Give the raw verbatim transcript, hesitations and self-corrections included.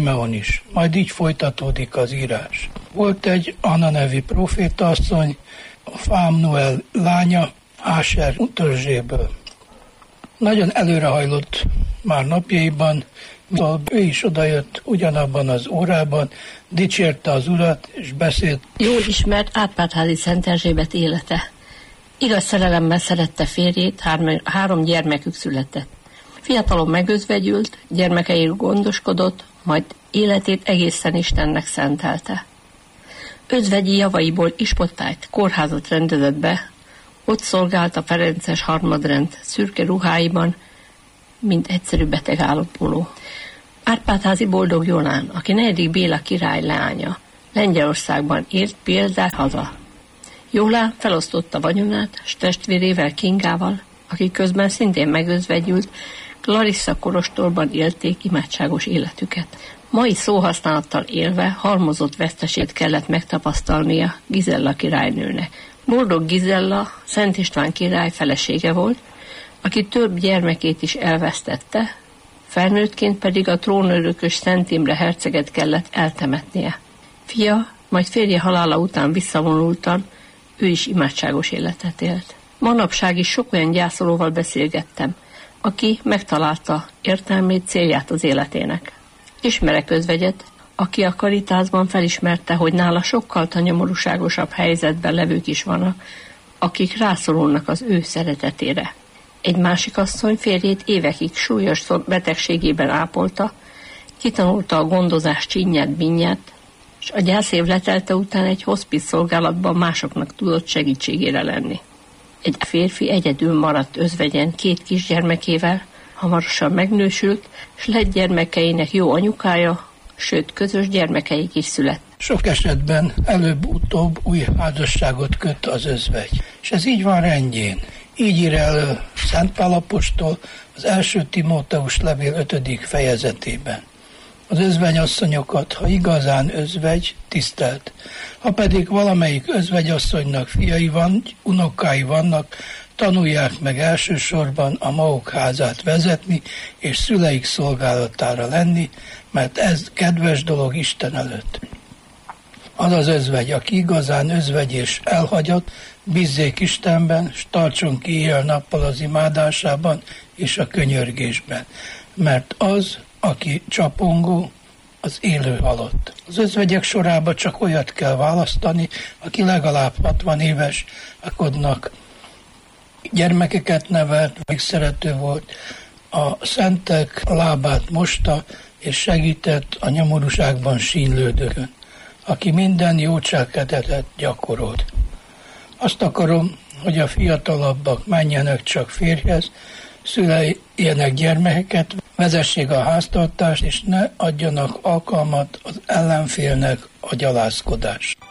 Simeon is. Majd így folytatódik az írás. Volt egy Anna nevű profétaasszony, Fámnuel lánya, Áser törzséből. Nagyon előrehajlott már napjaiban, ő is odajött ugyanabban az órában, dicsérte az Urat, és beszélt. Jól ismert Árpád-házi Szent Erzsébet élete. Igaz szerelemmel szerette férjét, három, három gyermekük született. Fiatalon megözvegyült, gyermekeiről gondoskodott, majd életét egészen Istennek szentelte. Özvegyi javaiból ispottájt, kórházat rendezett be, ott szolgált a ferences harmadrend szürke ruháiban, mint egyszerű beteg ápoló. Árpád-házi Boldog Jolán, aki negyedik Béla király leánya, Lengyelországban élt példát haza. Jolán felosztotta vagyonát, s testvérével Kingával, aki közben szintén megözvegyült, Clarissa kolostorban élték imádságos életüket. Mai szóhasználattal élve halmozott vesztesét kellett megtapasztalnia Gizella királynőnek. Boldog Gizella Szent István király felesége volt, aki több gyermekét is elvesztette, felnőttként pedig a trónörökös Szent Imre herceget kellett eltemetnie. Fia, majd férje halála után visszavonultan, ő is imádságos életet élt. Manapság is sok olyan gyászolóval beszélgettem, aki megtalálta értelmét, célját az életének. Ismerek özvegyet, aki a Karitásban felismerte, hogy nála sokkal nyomorúságosabb helyzetben levők is vannak, akik rászorulnak az ő szeretetére. Egy másik asszony férjét évekig súlyos betegségében ápolta, kitanulta a gondozás csinyát, binyát, és a gyászév letelte után egy hospice szolgálatban másoknak tudott segítségére lenni. Egy férfi egyedül maradt özvegyen két kisgyermekével, hamarosan megnősült, s lett gyermekeinek jó anyukája, sőt, közös gyermekeik is születtek. Sok esetben előbb-utóbb új házasságot köt az özvegy, és ez így van rendjén. Így ír elő Szent Pál apostol az első Timóteus levél ötödik fejezetében. Az özvegyasszonyokat, ha igazán özvegy, tisztelt. Ha pedig valamelyik özvegyasszonynak fiai van, unokái vannak, tanulják meg elsősorban a maguk házát vezetni, és szüleik szolgálatára lenni, mert ez kedves dolog Isten előtt. Az az özvegy, aki igazán özvegy és elhagyott, bízzék Istenben, s tartson ki éjjel-nappal az imádásában és a könyörgésben, mert az, aki csapongó, az élő halott. Az özvegyek sorába csak olyat kell választani, aki legalább hatvan éves, akodnak gyermekeket nevelt, megszerető volt, a szentek lábát mosta, és segített a nyomorúságban sínlődőkön, aki minden jó cselekedetet gyakorolt. Azt akarom, hogy a fiatalabbak menjenek csak férjhez, szüljenek gyermekeket, vezessék a háztartást, és ne adjanak alkalmat az ellenfélnek a gyalázkodás.